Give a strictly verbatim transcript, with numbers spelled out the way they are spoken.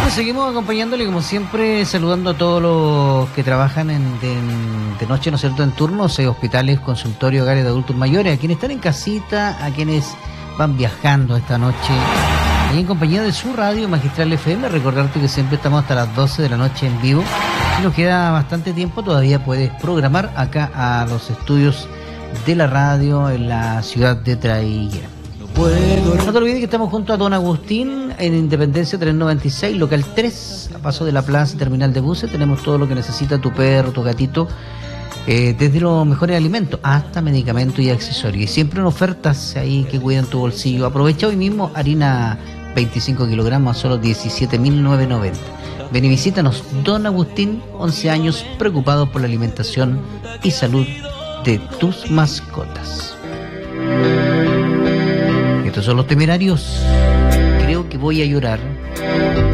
Bueno, seguimos acompañándole como siempre, saludando a todos los que trabajan en, de, de noche, ¿no es cierto?, en turnos, eh, hospitales, consultorios, hogares de adultos mayores, a quienes están en casita, a quienes van viajando esta noche, y en compañía de su radio Magistral F M. Recordarte que siempre estamos hasta las doce de la noche en vivo. Si nos queda bastante tiempo, todavía puedes programar acá a los estudios de la radio en la ciudad de Traiguera. No te olvides que estamos junto a Don Agustín en Independencia trescientos noventa y seis, local tres, a paso de la plaza terminal de buses. Tenemos todo lo que necesita tu perro, tu gatito, eh, desde los mejores alimentos hasta medicamentos y accesorios. Y siempre en ofertas ahí que cuidan tu bolsillo. Aprovecha hoy mismo harina veinticinco kilogramos a solo diecisiete mil novecientos noventa. Ven y visítanos. Don Agustín, once años, preocupado por la alimentación y salud de tus mascotas. Estos son los Temerarios. Creo que voy a llorar.